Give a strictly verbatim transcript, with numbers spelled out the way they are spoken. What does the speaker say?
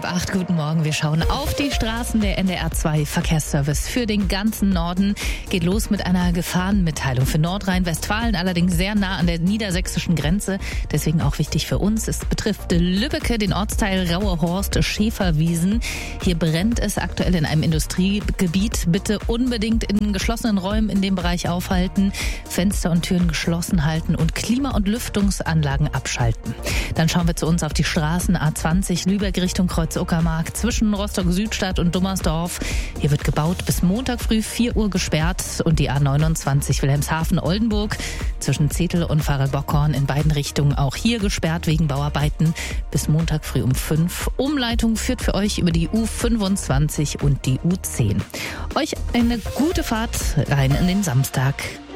acht, guten Morgen. Wir schauen auf die Straßen. Der N D R zwei Verkehrsservice für den ganzen Norden geht los mit einer Gefahrenmitteilung für Nordrhein-Westfalen, allerdings sehr nah an der niedersächsischen Grenze. Deswegen auch wichtig für uns. Es betrifft Lübbecke, den Ortsteil Rauerhorst, Schäferwiesen. Hier brennt es aktuell in einem Industriegebiet. Bitte unbedingt in geschlossenen Räumen in dem Bereich aufhalten, Fenster und Türen geschlossen halten und Klima- und Lüftungsanlagen abschalten. Dann schauen wir zu uns auf die Straßen A zwanzig Lübeck Richtung Kreuz-Uckermark zwischen Rostock-Südstadt und Dummersdorf. Hier wird gebaut, bis Montag früh vier Uhr gesperrt, und die A neunundzwanzig Wilhelmshaven-Oldenburg zwischen Zetel und Pfarrel-Bockhorn in beiden Richtungen auch hier gesperrt wegen Bauarbeiten bis Montag früh um fünf. Umleitung führt für euch über die U fünfundzwanzig und die U zehn. Euch eine gute Fahrt rein in den Samstag.